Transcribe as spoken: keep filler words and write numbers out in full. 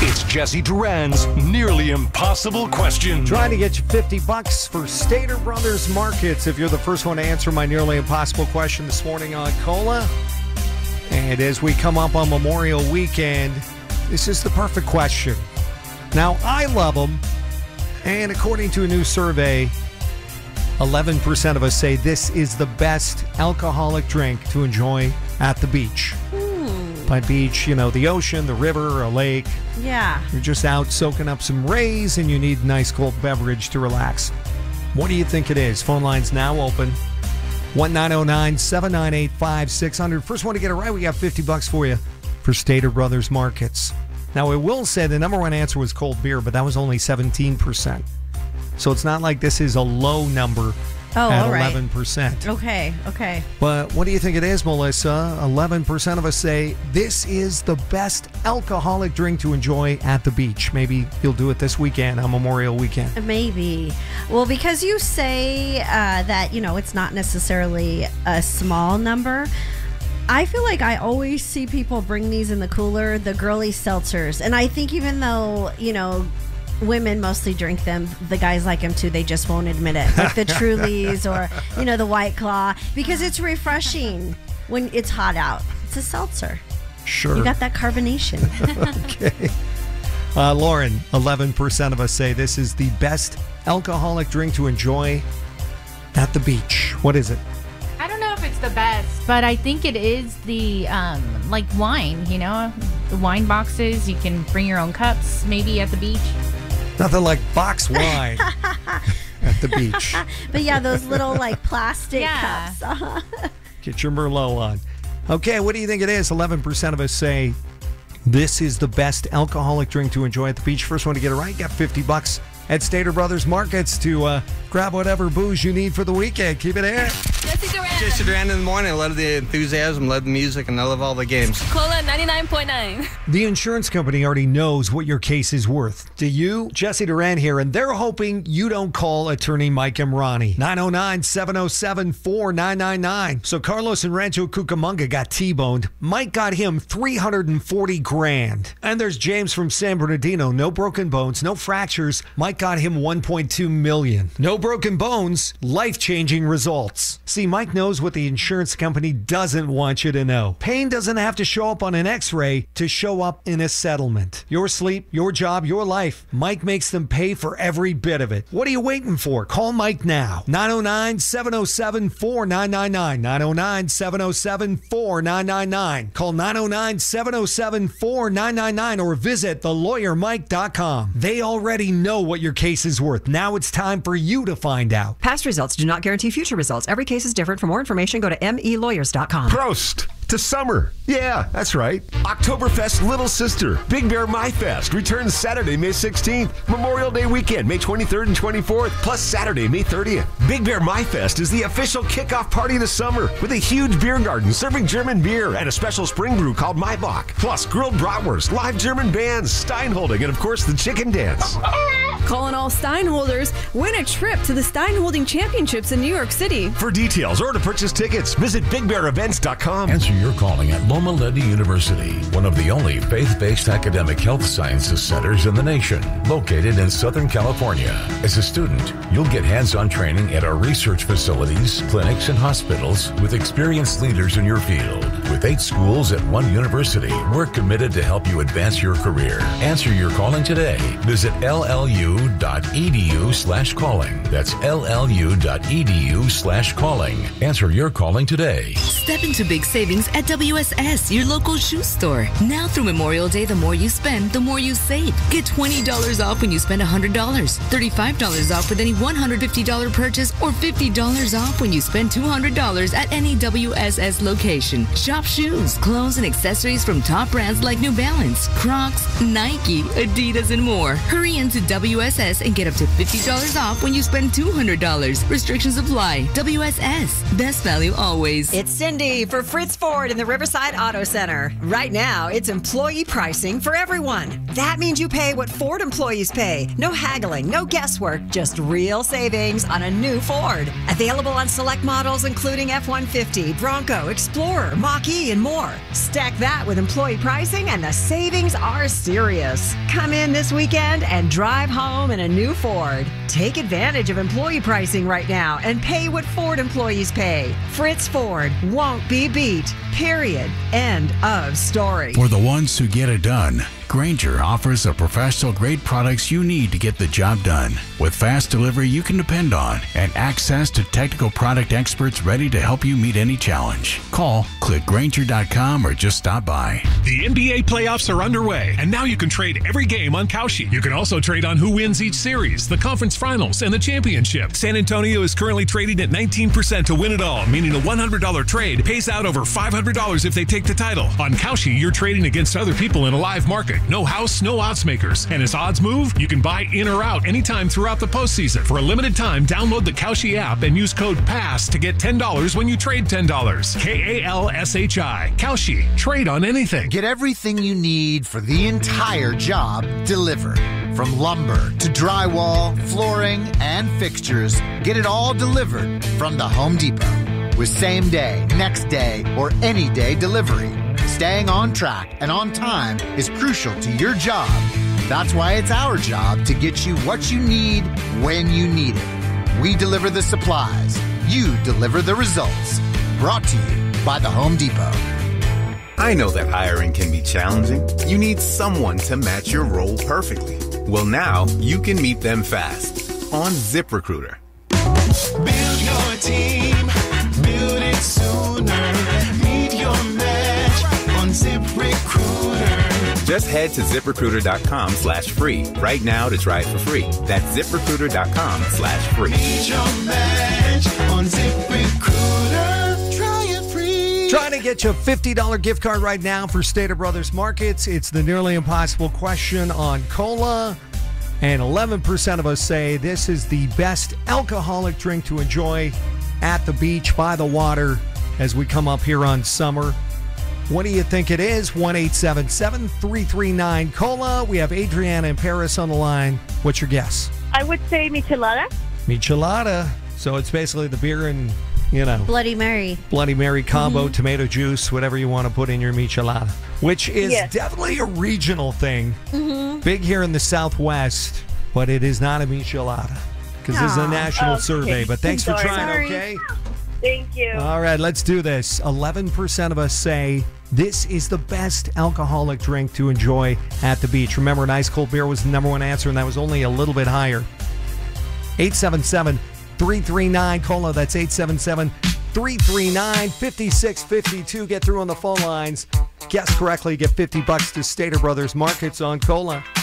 It's Jesse Duran's Nearly Impossible Question. Trying to get you fifty bucks for Stater Brothers Markets if you're the first one to answer my Nearly Impossible Question this morning on Cola. And as we come up on Memorial Weekend, this is the perfect question. Now, I love them, and according to a new survey, eleven percent of us say this is the best alcoholic drink to enjoy at the beach. By beach, you know, the ocean, the river, a lake. Yeah. You're just out soaking up some rays and you need a nice cold beverage to relax. What do you think it is? Phone lines now open. one nine zero nine, seven nine eight, five six zero zero. First one to get it right, we got fifty bucks for you for Stater Brothers Markets. Now, I will say the number one answer was cold beer, but that was only seventeen percent. So it's not like this is a low number. Oh, at all right. eleven percent. Okay, okay. But what do you think it is, Melissa? eleven percent of us say this is the best alcoholic drink to enjoy at the beach. Maybe you'll do it this weekend on Memorial Weekend. Maybe. Well, because you say uh, that, you know, it's not necessarily a small number, I feel like I always see people bring these in the cooler, the girly seltzers. And I think even though, you know, women mostly drink them, the guys like them too, they just won't admit it. Like the Trulies or, you know, the White Claw, because it's refreshing when it's hot out. It's a seltzer. Sure. You got that carbonation. Okay. Uh, Lauren, eleven percent of us say this is the best alcoholic drink to enjoy at the beach. What is it? I don't know if it's the best, but I think it is the, um, like wine, you know, the wine boxes. You can bring your own cups, maybe at the beach. Nothing like box wine at the beach. But yeah, those little like plastic Yeah. cups. Uh-huh. Get your Merlot on. Okay, what do you think it is? eleven percent of us say this is the best alcoholic drink to enjoy at the beach. First one to get it right, got fifty bucks at Stater Brothers Markets to uh, grab whatever booze you need for the weekend. Keep it here. Jesse Duran. Jesse Duran in the morning. I love the enthusiasm, love the music, and I love all the games. Cola ninety-nine point nine. The insurance company already knows what your case is worth. Do you? Jesse Duran here, and they're hoping you don't call attorney Mike Imrani. nine oh nine, seven oh seven, four nine nine nine. So Carlos in Rancho Cucamonga got T-boned. Mike got him three hundred forty grand. And there's James from San Bernardino. No broken bones, no fractures. Mike got him one point two million. No broken bones, life-changing results. See, Mike knows what the insurance company doesn't want you to know. Pain doesn't have to show up on an x-ray to show up in a settlement. Your sleep, your job, your life. Mike makes them pay for every bit of it. What are you waiting for? Call Mike now. nine oh nine, seven oh seven, four nine nine nine. nine oh nine, seven oh seven, four nine nine nine. Call nine oh nine, seven oh seven, four nine nine nine or visit the lawyer mike dot com. They already know what your case is worth. Now it's time for you to find out. Past results do not guarantee future results. Every case is different. For more information, go to m e lawyers dot com. Prost to summer. Yeah, that's right. Oktoberfest Little Sister. Big Bear My Fest returns Saturday, May sixteenth. Memorial Day weekend, May twenty-third and twenty-fourth, plus Saturday, May thirtieth. Big Bear My Fest is the official kickoff party to summer with a huge beer garden serving German beer and a special spring brew called Maibach. Plus grilled bratwurst, live German bands, Steinholding, and of course the chicken dance. Calling all Steinholders, win a trip to the Steinholding Championships in New York City. For details or to purchase tickets, visit big bear events dot com. Answer your calling at Loma Linda University, one of the only faith-based academic health sciences centers in the nation, located in Southern California. As a student, you'll get hands-on training at our research facilities, clinics, and hospitals with experienced leaders in your field. With eight schools at one university, we're committed to help you advance your career. Answer your calling today. Visit L L U dot E D U slash calling. That's L L U dot E D U slash calling. Answer your calling today. Step into big savings at W S S, your local shoe store. Now through Memorial Day, the more you spend, the more you save. Get twenty dollars off when you spend one hundred dollars, thirty-five dollars off with any one hundred fifty dollars purchase, or fifty dollars off when you spend two hundred dollars at any W S S location. Shop shoes, clothes, and accessories from top brands like New Balance, Crocs, Nike, Adidas, and more. Hurry into W S S and get up to fifty dollars off when you spend two hundred dollars. Restrictions apply. W S S, best value always. It's Cindy for Fritz Ford in the Riverside Auto Center. Right now, it's employee pricing for everyone. That means you pay what Ford employees pay. No haggling, no guesswork, just real savings on a new Ford. Available on select models including F one fifty, Bronco, Explorer, Mach Marquee, and more. Stack that with employee pricing and the savings are serious. Come in this weekend and drive home in a new Ford. Take advantage of employee pricing right now and pay what Ford employees pay. Fritz Ford won't be beat. Period. End of story. For the ones who get it done, Grainger offers the professional-grade products you need to get the job done. With fast delivery you can depend on and access to technical product experts ready to help you meet any challenge. Call, click Grainger dot com, or just stop by. The N B A playoffs are underway, and now you can trade every game on Kalshi. You can also trade on who wins each series, the conference finals, and the championship. San Antonio is currently trading at nineteen percent to win it all, meaning a one hundred dollars trade pays out over five hundred dollars if they take the title. On Kalshi, you're trading against other people in a live market. No house, no odds makers. And as odds move, you can buy in or out anytime throughout the postseason. For a limited time, download the Kalshi app and use code PASS to get ten dollars when you trade ten dollars. K A L S H I. Kalshi. Trade on anything. Get everything you need for the entire job delivered. From lumber to drywall, flooring, and fixtures, get it all delivered from the Home Depot. With same day, next day, or any day delivery. Staying on track and on time is crucial to your job. That's why it's our job to get you what you need when you need it. We deliver the supplies. You deliver the results. Brought to you by the Home Depot. I know that hiring can be challenging. You need someone to match your role perfectly. Well, now you can meet them fast on ZipRecruiter. Build your team. Build it sooner. Meet your match on ZipRecruiter. Just head to ZipRecruiter.com slash free right now to try it for free. That's ZipRecruiter.com slash free. Meet your match on ZipRecruiter. Try it free. Trying to get you a fifty dollars gift card right now for Stater Brothers Markets. It's the nearly impossible question on cola. And eleven percent of us say this is the best alcoholic drink to enjoy at the beach, by the water, as we come up here on summer. What do you think it is? one eight seven seven, three three nine, COLA. We have Adriana in Paris on the line. What's your guess? I would say Michelada. Michelada. So it's basically the beer and, you know, Bloody Mary. Bloody Mary combo, Mm-hmm. tomato juice, whatever you want to put in your Michelada, which is Yes. definitely a regional thing. Mm-hmm. Big here in the Southwest, but it is not a Michelada because this is a Aw, national okay. survey. But thanks for Sorry. trying, Sorry. okay? Thank you. All right, let's do this. eleven percent of us say this is the best alcoholic drink to enjoy at the beach. Remember, an ice cold beer was the number one answer, and that was only a little bit higher. eight seven seven, three three nine, COLA. That's eight seven seven, three three nine, five six five two. Get through on the phone lines. Guess correctly, get fifty bucks to Stater Brothers Markets on COLA.